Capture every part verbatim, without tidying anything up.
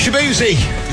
Shabuzi.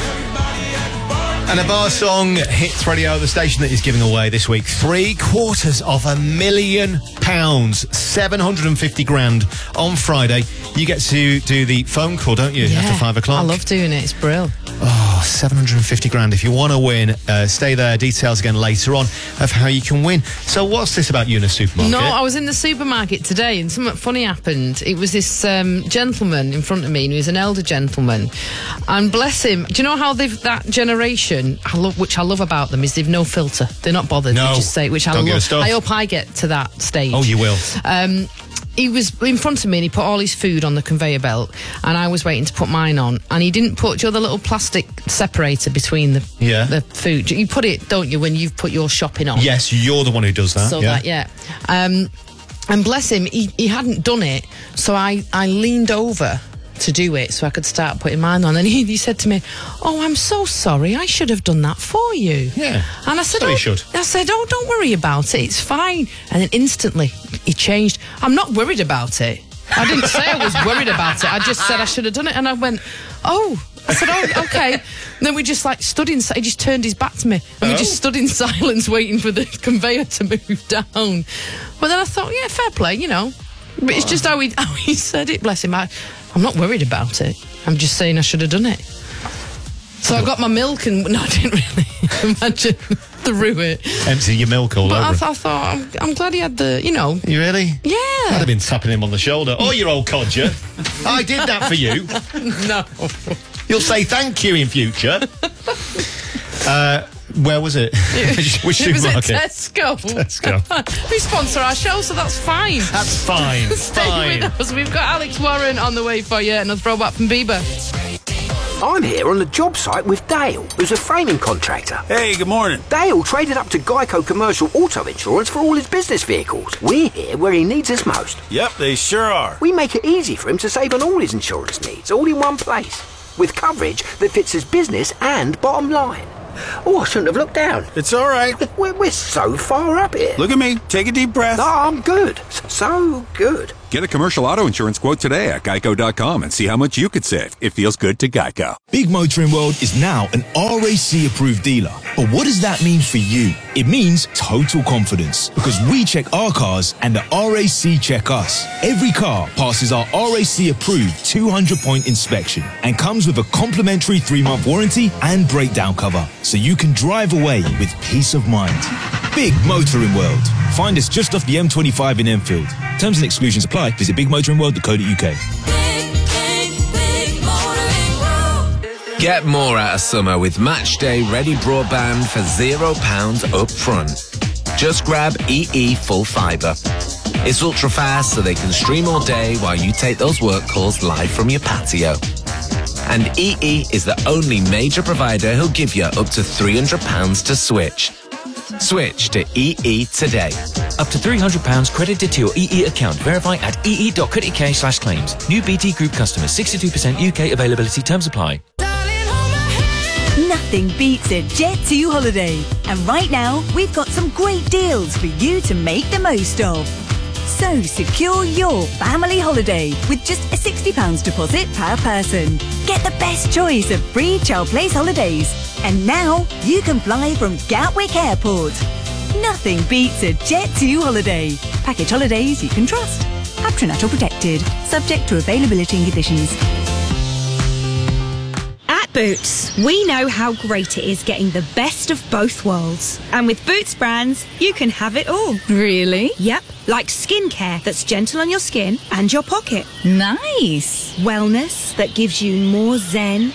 And a bar song hits radio, the station that is giving away this week three quarters of a million pounds, seven hundred fifty grand on Friday. You get to do the phone call, don't you, yeah, after five o'clock? I love doing it. It's brilliant. Oh, seven hundred fifty grand. If you want to win, uh, stay there. Details again later on of how you can win. So what's this about you in a supermarket? No, I was in the supermarket today and something funny happened. It was this um, gentleman in front of me, and he was an elder gentleman. And bless him, do you know how they've, that generation, I love, which I love about them, is they've no filter. They're not bothered. No, they just say, which I don't love. give a stuff. I hope I get to that stage. Oh, you will. Um, he was in front of me and he put all his food on the conveyor belt, and I was waiting to put mine on, and he didn't put, you know, the little plastic separator between the yeah. the food. You put it, don't you, when you've put your shopping on? Yes, you're the one who does that. So yeah. that, yeah. Um, and bless him, he, he hadn't done it, so I, I leaned over to do it so I could start putting mine on, and he, he said to me, "Oh, I'm so sorry, I should have done that for you." Yeah. And I said, So oh, you should. I said, "Oh, don't worry about it, it's fine." And then instantly he changed. "I'm not worried about it." I didn't say I was worried about it, I just said I should have done it. And I went, "Oh." I said, "Oh, okay." And then we just like stood in, he just turned his back to me, and Oh. we just stood in silence waiting for the conveyor to move down. But then I thought, yeah, fair play, you know. But it's just how he, how he said it, bless him. I, I'm not worried about it. I'm just saying I should have done it. So I got my milk and... No, I didn't really. Imagine. Threw it. Empty your milk all but over I, him. th- I thought, I'm, I'm glad he had the, you know... You really? Yeah. I'd have been tapping him on the shoulder. "Oh, you old codger. I did that for you." No. You'll say thank you in future. uh, where was it? Which It was at supermarket? Tesco. Tesco. We sponsor our show, so that's fine. That's fine. Stay fine. with us. We've got Alex Warren on the way for you, and a throwback from Bieber. I'm here on the job site with Dale, who's a framing contractor. Hey, good morning. Dale traded up to Geico Commercial Auto Insurance for all his business vehicles. We're here where he needs us most. Yep, they sure are. We make it easy for him to save on all his insurance needs, all in one place, with coverage that fits his business and bottom line. Oh, I shouldn't have looked down. It's all right. We're, we're so far up here. Look at me. Take a deep breath. No, I'm good. So good. Get a commercial auto insurance quote today at geico dot com and see how much you could save. It feels good to Geico. Big Motoring World is now an R A C approved dealer. But what does that mean for you? It means total confidence, because we check our cars and the R A C check us. Every car passes our R A C approved two hundred point inspection and comes with a complimentary three month warranty and breakdown cover, so you can drive away with peace of mind. Big Motoring World. Find us just off the M twenty-five in Enfield. Terms and exclusions apply. Visit big motoring world dot co dot uk. Get more out of summer with Matchday Ready Broadband for zero pounds up front. Just grab E E Full Fibre. It's ultra fast, so they can stream all day while you take those work calls live from your patio. And E E is the only major provider who'll give you up to three hundred pounds to switch. Switch to E E today. Up to three hundred pounds credited to your E E account. Verify at ee dot co dot uk slash claims. New B T Group customers. sixty-two percent U K availability. Terms apply. Nothing beats a Jet two holiday. And right now, we've got some great deals for you to make the most of. So secure your family holiday with just a sixty pounds deposit per person. Get the best choice of free Child Place holidays. And now you can fly from Gatwick Airport. Nothing beats a Jet two holiday. Package holidays you can trust. Patronato protected. Subject to availability and conditions. At Boots, we know how great it is getting the best of both worlds. And with Boots brands, you can have it all. Really? Yep. Like skincare that's gentle on your skin and your pocket. Nice. Wellness that gives you more zen